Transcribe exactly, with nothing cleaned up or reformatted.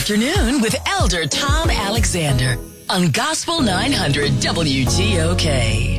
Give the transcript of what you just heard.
Afternoon with Elder Tom Alexander on Gospel nine hundred W T O K.